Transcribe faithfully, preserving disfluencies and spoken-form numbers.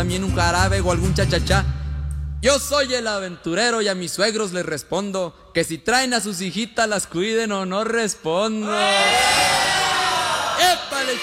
también un jarabe o algún chachachá. Yo soy el aventurero y a mis suegros les respondo que si traen a sus hijitas las cuiden o no respondo. ¡Épale!